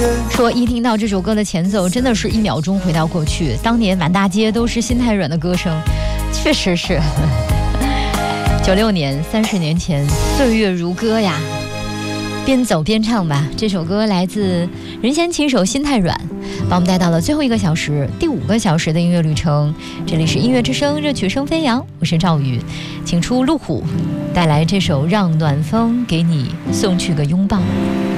说一听到这首歌的前奏，真的是1秒钟回到过去，当年满大街都是心太软的歌声，确实是。96年，30年前，岁月如歌呀，边走边唱吧。这首歌来自任贤齐首《心太软》，把我们带到了最后1个小时，第5个小时的音乐旅程。这里是音乐之声，热曲声飞扬，我是赵宇，请出路虎带来这首《让暖风给你送去个拥抱》。